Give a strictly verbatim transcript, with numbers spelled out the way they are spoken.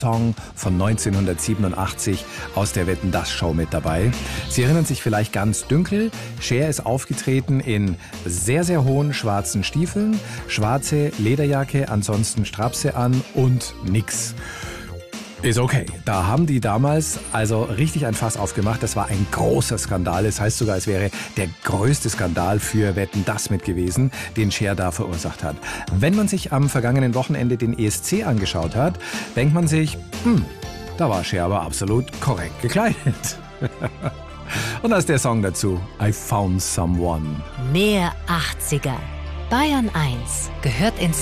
Song von neunzehnhundertsiebenundachtzig aus der Wetten, dass Show mit dabei. Sie erinnern sich vielleicht ganz dunkel. Cher ist aufgetreten in sehr, sehr hohen schwarzen Stiefeln, schwarze Lederjacke, ansonsten Strapse an und nix. Ist okay. Da haben die damals also richtig ein Fass aufgemacht. Das war ein großer Skandal. Das heißt sogar, es wäre der größte Skandal für Wetten, dass mit gewesen, den Cher da verursacht hat. Wenn man sich am vergangenen Wochenende den E S C angeschaut hat, denkt man sich, hm, da war Cher aber absolut korrekt gekleidet. Und da ist der Song dazu, I Found Someone. Mehr achtziger. Bayern eins gehört ins